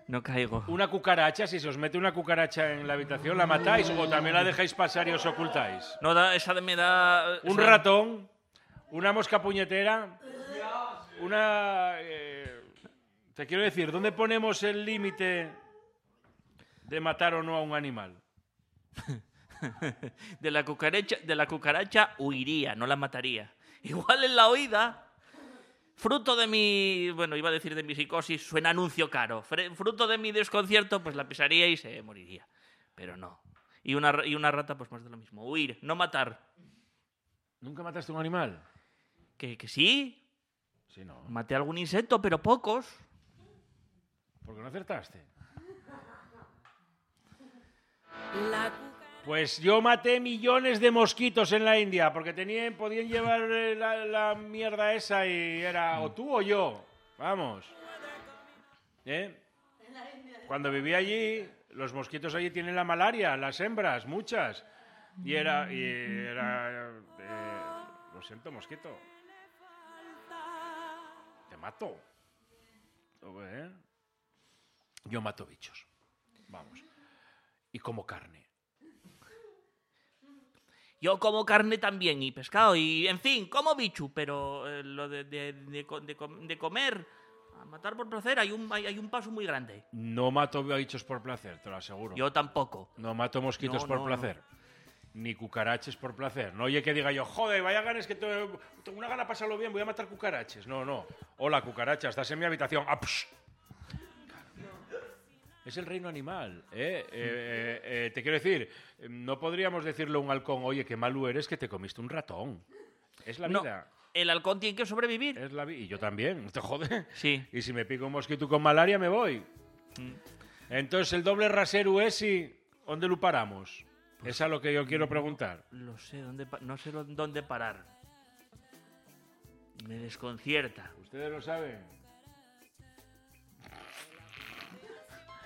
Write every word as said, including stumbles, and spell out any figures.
No caigo. Una cucaracha, si se os mete una cucaracha en la habitación, ¿la matáis o también la dejáis pasar y os ocultáis? No, da, esa me da... Un esa... ratón, una mosca puñetera, una... Eh, te quiero decir, ¿dónde ponemos el límite de matar o no a un animal? de, la cucaracha, de la cucaracha huiría, no la mataría. Igual en la oída... Fruto de mi, bueno, iba a decir de mi psicosis, suena anuncio caro. Fruto de mi desconcierto, pues la pisaría y se moriría. Pero no. Y una, y una rata, pues más de lo mismo. Huir, no matar. ¿Nunca mataste a un animal? ¿Que, que sí? Sí, no. Maté algún insecto, pero pocos. ¿Por qué no acertaste? La Pues yo maté millones de mosquitos en la India porque tenían, podían llevar la, la mierda esa y era o tú o yo. Vamos. ¿Eh? Cuando viví allí, los mosquitos allí tienen la malaria, las hembras, muchas. Y era... Y era eh, lo siento, mosquito. Te mato. ¿Eh? Yo mato bichos. Vamos. Y como carne. Yo como carne también y pescado y, en fin, como bichu, pero eh, lo de, de, de, de, de comer, a matar por placer, hay un, hay, hay un paso muy grande. No mato bichos por placer, te lo aseguro. Yo tampoco. No mato mosquitos no, por no, placer. No. Ni cucaraches por placer. No oye que diga yo, joder, vaya ganas que tengo una gana de pasarlo bien, voy a matar cucaraches. No, no. Hola, cucaracha, estás en mi habitación. ¡Ah, Es el reino animal, ¿eh? Eh, eh, eh, te quiero decir, no podríamos decirle a un halcón, oye, qué malo eres que te comiste un ratón. Es la no, vida. El halcón tiene que sobrevivir. Es la vida. Y yo también, ¿te jode? Sí. Y si me pico un mosquito con malaria, me voy. Mm. Entonces, el doble rasero ese, ¿dónde lo paramos? Pues es a lo que yo quiero preguntar. No, lo sé, dónde, no sé dónde parar. Me desconcierta. ¿Ustedes lo saben?